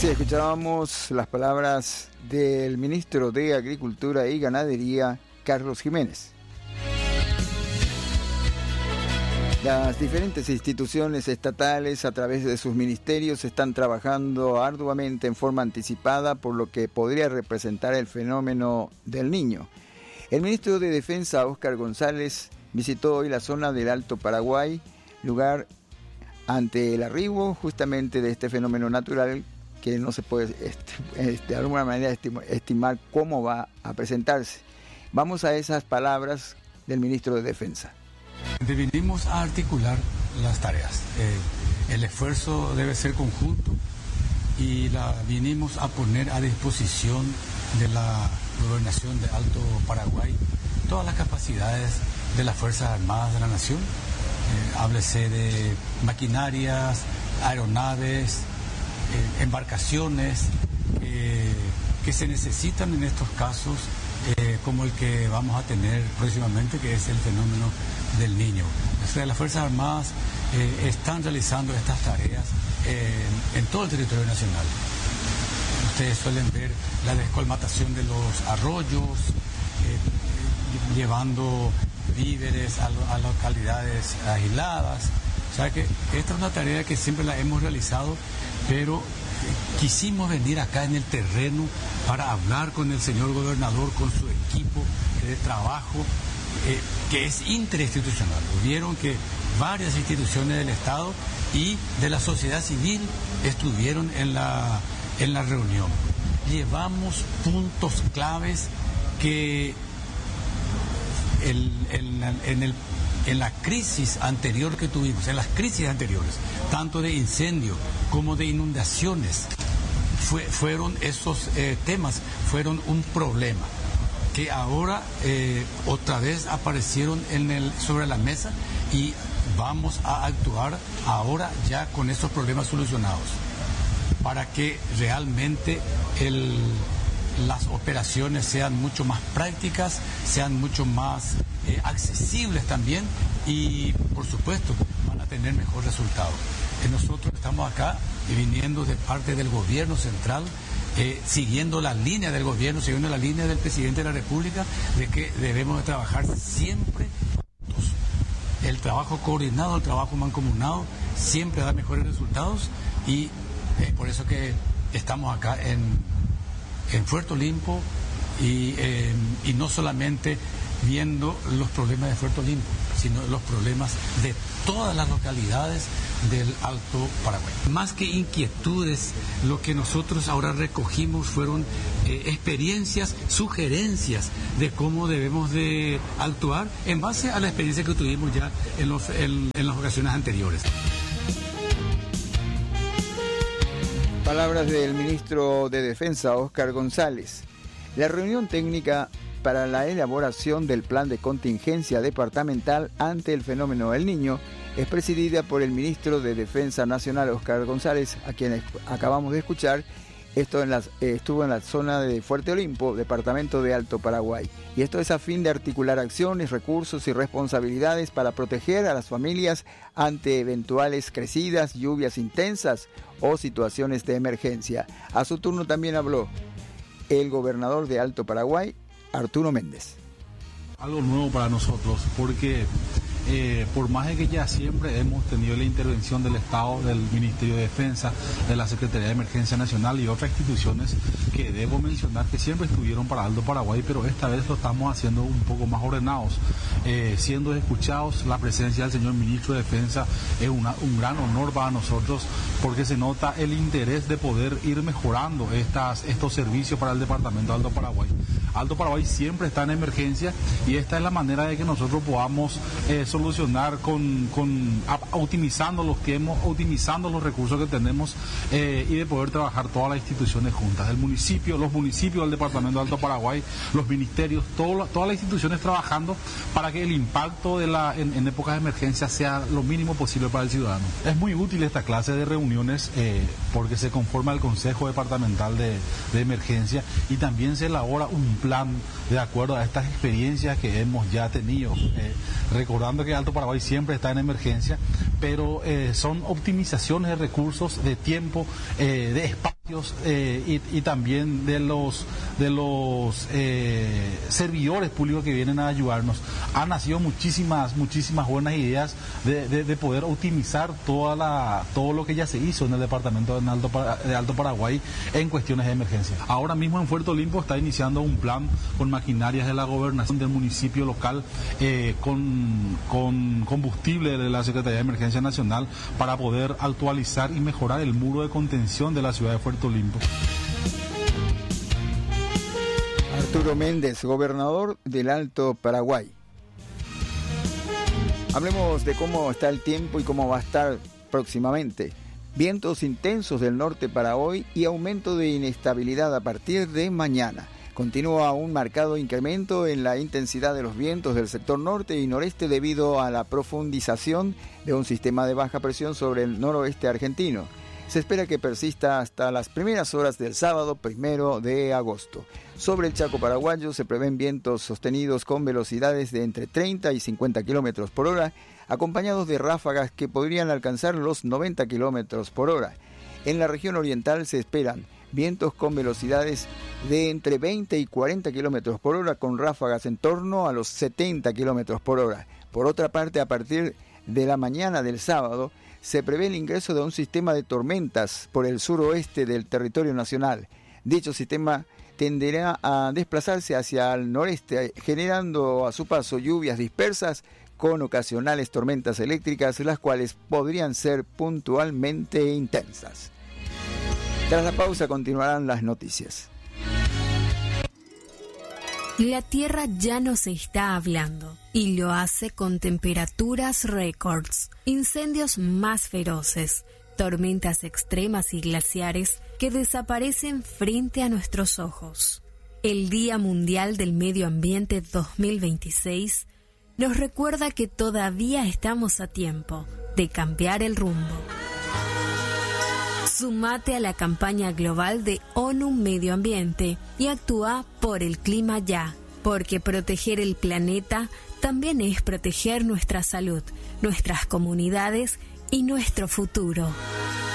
Sí, escuchábamos las palabras del ministro de Agricultura y Ganadería, Carlos Jiménez. Las diferentes instituciones estatales a través de sus ministerios están trabajando arduamente en forma anticipada por lo que podría representar el fenómeno del Niño. El ministro de Defensa, Óscar González, visitó hoy la zona del Alto Paraguay, lugar ante el arribo justamente de este fenómeno natural que no se puede de alguna manera estimar cómo va a presentarse. Vamos a esas palabras del ministro de Defensa. Vinimos a articular las tareas. El esfuerzo debe ser conjunto y vinimos a poner a disposición de la Gobernación de Alto Paraguay todas las capacidades de las Fuerzas Armadas de la Nación. Háblese de maquinarias, aeronaves, embarcaciones que se necesitan en estos casos, como el que vamos a tener próximamente, que es el fenómeno del Niño. O sea, las Fuerzas Armadas están realizando estas tareas en todo el territorio nacional. Ustedes suelen ver la descolmatación de los arroyos, llevando víveres a localidades aisladas. O sea que esta es una tarea que siempre la hemos realizado, pero quisimos venir acá en el terreno para hablar con el señor gobernador, con su equipo de trabajo, que es interinstitucional. Vieron que varias instituciones del Estado y de la sociedad civil estuvieron en la reunión. Llevamos puntos claves que en la crisis anterior que tuvimos, en las crisis anteriores, tanto de incendio como de inundaciones, fueron esos temas, fueron un problema que ahora otra vez aparecieron sobre la mesa y vamos a actuar ahora ya con esos problemas solucionados para que realmente las operaciones sean mucho más prácticas, sean mucho más accesibles también y por supuesto van a tener mejor resultado. Nosotros estamos acá viniendo de parte del gobierno central, siguiendo la línea del gobierno, siguiendo la línea del presidente de la República, de que debemos de trabajar siempre juntos. El trabajo coordinado, el trabajo mancomunado siempre da mejores resultados y es por eso que estamos acá en Puerto Olimpo y no solamente viendo los problemas de Puerto Olimpo, sino los problemas de todas las localidades del Alto Paraguay. Más que inquietudes, lo que nosotros ahora recogimos fueron experiencias, sugerencias de cómo debemos de actuar en base a la experiencia que tuvimos ya en las ocasiones anteriores. Palabras del ministro de Defensa, Óscar González. La reunión técnica para la elaboración del plan de contingencia departamental ante el fenómeno del Niño es presidida por el ministro de Defensa Nacional, Óscar González, a quien acabamos de escuchar. Estuvo en la zona de Fuerte Olimpo, departamento de Alto Paraguay. Y esto es a fin de articular acciones, recursos y responsabilidades para proteger a las familias ante eventuales crecidas, lluvias intensas o situaciones de emergencia. A su turno también habló el gobernador de Alto Paraguay, Arturo Méndez. Algo nuevo para nosotros, porque por más de que ya siempre hemos tenido la intervención del Estado, del Ministerio de Defensa, de la Secretaría de Emergencia Nacional y otras instituciones que debo mencionar que siempre estuvieron para Alto Paraguay, pero esta vez lo estamos haciendo un poco más ordenados, siendo escuchados. La presencia del señor Ministro de Defensa es un gran honor para nosotros, porque se nota el interés de poder ir mejorando estos servicios para el departamento de Alto Paraguay. Alto Paraguay siempre está en emergencia y esta es la manera de que nosotros podamos solucionar optimizando los tiempos, optimizando los recursos que tenemos y de poder trabajar todas las instituciones juntas, los municipios del departamento de Alto Paraguay, los ministerios, todas las instituciones trabajando para que el impacto en épocas de emergencia sea lo mínimo posible para el ciudadano. Es muy útil esta clase de reuniones porque se conforma el Consejo Departamental de Emergencia y también se elabora un plan de acuerdo a estas experiencias que hemos ya tenido, recordando que Alto Paraguay siempre está en emergencia, pero son optimizaciones de recursos, de tiempo, de espacio. y también de los servidores públicos que vienen a ayudarnos. Han nacido muchísimas buenas ideas de poder optimizar todo lo que ya se hizo en el departamento de Alto Paraguay en cuestiones de emergencia. Ahora mismo en Puerto Limpo está iniciando un plan con maquinarias de la gobernación del municipio local, con combustible de la Secretaría de Emergencia Nacional, para poder actualizar y mejorar el muro de contención de la ciudad de Puerto Limpo. Arturo Méndez, gobernador del Alto Paraguay. Hablemos de cómo está el tiempo y cómo va a estar próximamente. Vientos intensos del norte para hoy y aumento de inestabilidad a partir de mañana. Continúa un marcado incremento en la intensidad de los vientos del sector norte y noreste debido a la profundización de un sistema de baja presión sobre el noroeste argentino. Se espera que persista hasta las primeras horas del sábado 1 de agosto. Sobre el Chaco paraguayo se prevén vientos sostenidos con velocidades de entre 30 y 50 km por hora, acompañados de ráfagas que podrían alcanzar los 90 km por hora. En la región oriental se esperan vientos con velocidades de entre 20 y 40 km por hora, con ráfagas en torno a los 70 km por hora. Por otra parte, a partir de la mañana del sábado, se prevé el ingreso de un sistema de tormentas por el suroeste del territorio nacional. Dicho sistema tenderá a desplazarse hacia el noreste, generando a su paso lluvias dispersas con ocasionales tormentas eléctricas, las cuales podrían ser puntualmente intensas. Tras la pausa continuarán las noticias. La Tierra ya nos está hablando y lo hace con temperaturas récords, incendios más feroces, tormentas extremas y glaciares que desaparecen frente a nuestros ojos. El Día Mundial del Medio Ambiente 2026 nos recuerda que todavía estamos a tiempo de cambiar el rumbo. Sumate a la campaña global de ONU Medio Ambiente y actúa por el clima ya, porque proteger el planeta también es proteger nuestra salud, nuestras comunidades y nuestro futuro.